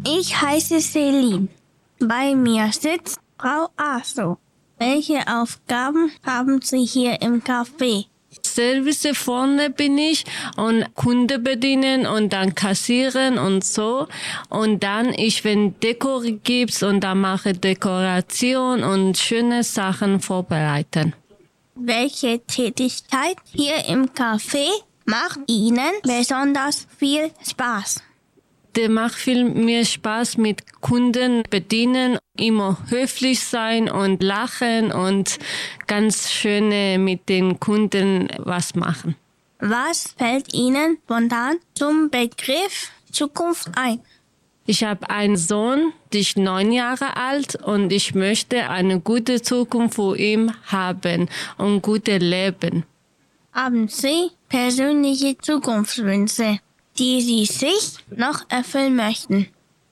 Ich heiße Celine. Bei mir sitzt Frau Aso. Welche Aufgaben haben Sie hier im Café? Service vorne bin ich und Kunde bedienen und dann kassieren und so. Und dann wenn Deko gibt's und dann mache Dekoration und schöne Sachen vorbereiten. Welche Tätigkeit hier im Café macht Ihnen besonders viel Spaß? Der macht mir Spaß mit Kunden bedienen, immer höflich sein und lachen und ganz schön mit den Kunden was machen. Was fällt Ihnen spontan zum Begriff Zukunft ein? Ich habe einen Sohn, der ist 9 Jahre alt und ich möchte eine gute Zukunft für ihn haben und ein gutes Leben. Haben Sie persönliche Zukunftswünsche, die Sie sich noch erfüllen möchten?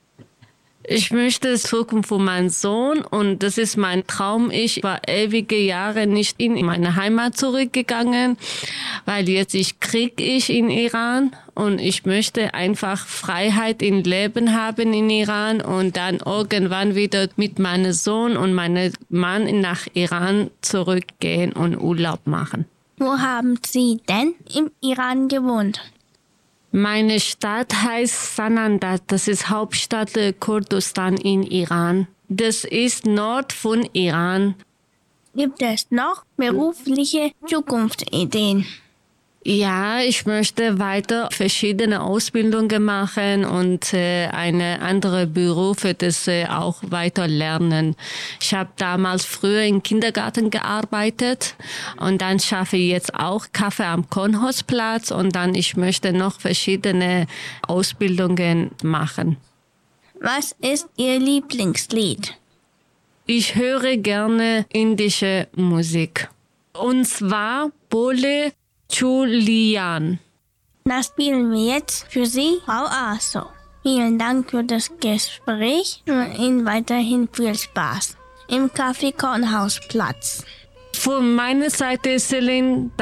Ich möchte die Zukunft für meinen Sohn und das ist mein Traum. Ich war ewige Jahre nicht in meine Heimat zurückgegangen, weil jetzt kriege ich in Iran und ich möchte einfach Freiheit im Leben haben in Iran und dann irgendwann wieder mit meinem Sohn und meinem Mann nach Iran zurückgehen und Urlaub machen. Wo haben Sie denn im Iran gewohnt? Meine Stadt heißt Sanandar, das ist Hauptstadt Kurdistan in Iran. Das ist Nord von Iran. Gibt es noch berufliche Zukunftsideen? Ja, ich möchte weiter verschiedene Ausbildungen machen und eine andere Berufe das auch weiter lernen. Ich habe damals früher im Kindergarten gearbeitet und dann schaffe ich jetzt auch Kaffee am Kornhausplatz und dann ich möchte noch verschiedene Ausbildungen machen. Was ist Ihr Lieblingslied? Ich höre gerne indische Musik. Und zwar Bole Julian. Das spielen wir jetzt für Sie, Frau Aso. Vielen Dank für das Gespräch und Ihnen weiterhin viel Spaß im Café Kornhausplatz. Von meiner Seite, Celine,